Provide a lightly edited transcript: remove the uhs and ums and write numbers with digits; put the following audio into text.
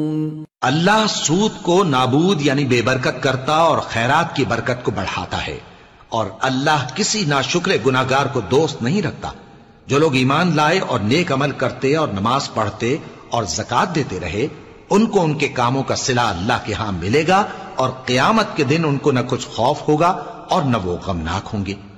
अल्लाह सूद को नाबूद यानी बेबरकत करता और खैरात की बरकत को बढ़ाता है, और अल्लाह किसी नाशुक्र गुनाहगार को दोस्त नहीं रखता। जो लोग ईमान लाए और नेक अमल करते और नमाज पढ़ते और ज़कात देते रहे, उनको उनके कामों का सिला अल्लाह के यहां मिलेगा, और क़यामत के दिन उनको न कुछ खौफ होगा और न वो गमनाक होंगे।